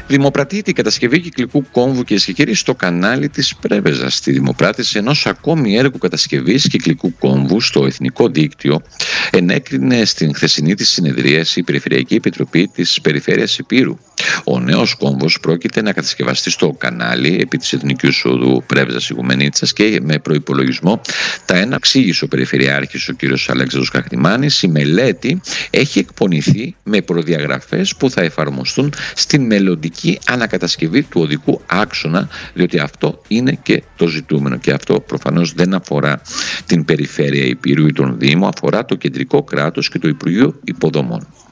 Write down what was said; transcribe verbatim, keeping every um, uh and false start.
Δημοπρατείται η κατασκευή κυκλικού κόμβου, κυρίες και κύριοι, στο κανάλι της Πρέβεζας. Στη δημοπράτηση ενός ακόμη έργου κατασκευής κυκλικού κόμβου στο Εθνικό Δίκτυο ενέκρινε στην χθεσινή της συνεδρίαση η Περιφερειακή Επιτροπή της Περιφέρειας Ηπείρου. Ο νέος κόμβος πρόκειται να κατασκευαστεί στο κανάλι επί της Εθνικής Οδού Πρέβεζας Ιγουμενίτσας και με προϋπολογισμό τα ένα εξήγησε ο Περιφερειάρχης ο κ. Αλέξανδρος Καχρημάνης. Η μελέτη έχει εκπονηθεί με προδιαγραφές που θα εφαρμοστούν στην μελλοντική ανακατασκευή του οδικού άξονα, διότι αυτό είναι και το ζητούμενο, και αυτό προφανώς δεν αφορά την Περιφέρεια Ηπείρου ή τον Δήμο, αφορά το κεντρικό κράτος και το Υπουργείο Υποδομών.